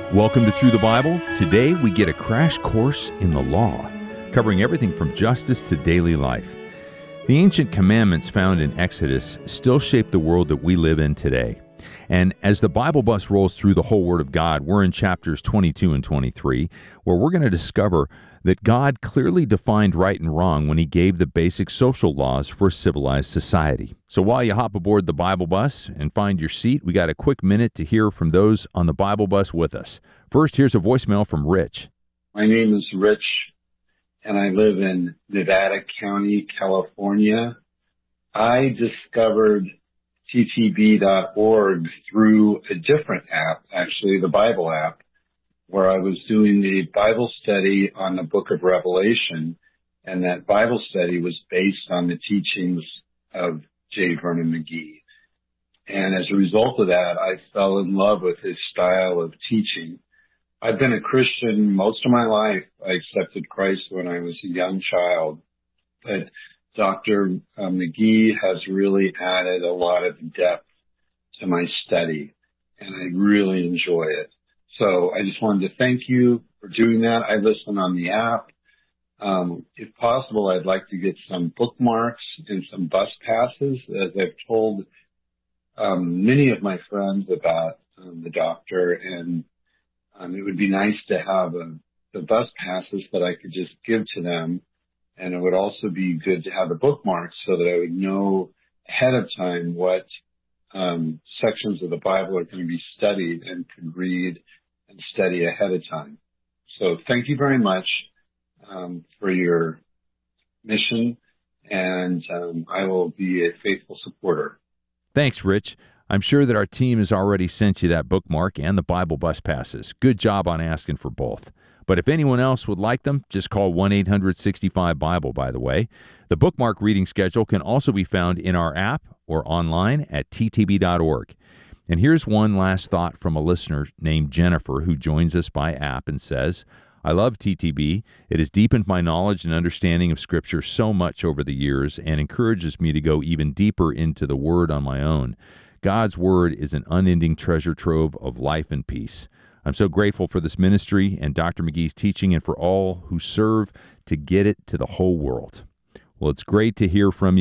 Welcome to Through the Bible. Today we get a crash course in the law, covering everything from justice to daily life. The ancient commandments found in Exodus still shape the world that we live in today. And as the Bible bus rolls through the whole Word of God, we're in chapters 22 and 23, where we're going to discover that God clearly defined right and wrong when He gave the basic social laws for civilized society. So while you hop aboard the Bible bus and find your seat, we got a quick minute to hear from those on the Bible bus with us. First, here's a voicemail from Rich. My name is Rich, and I live in Nevada County, California. I discovered ttb.org through a different app, actually the Bible app, where I was doing the Bible study on the book of Revelation, and that Bible study was based on the teachings of J. Vernon McGee. And as a result of that, I fell in love with his style of teaching. I've been a Christian most of my life. I accepted Christ when I was a young child, but Dr. McGee has really added a lot of depth to my study, and I really enjoy it. So I just wanted to thank you for doing that. I listen on the app. If possible, I'd like to get some bookmarks and some bus passes, as I've told many of my friends about the doctor, and it would be nice to have the bus passes that I could just give to them, and it would also be good to have the bookmarks so that I would know ahead of time what sections of the Bible are going to be studied and could read and study ahead of time. So thank you very much for your mission, and I will be a faithful supporter. Thanks, Rich. I'm sure that our team has already sent you that bookmark and the Bible bus passes. Good job on asking for both. But if anyone else would like them, just call 1-800-65-BIBLE, by the way. The bookmark reading schedule can also be found in our app or online at ttb.org. And here's one last thought from a listener named Jennifer who joins us by app and says, I love TTB. It has deepened my knowledge and understanding of Scripture so much over the years and encourages me to go even deeper into the Word on my own. God's Word is an unending treasure trove of life and peace. I'm so grateful for this ministry and Dr. McGee's teaching and for all who serve to get it to the whole world. Well, it's great to hear from you.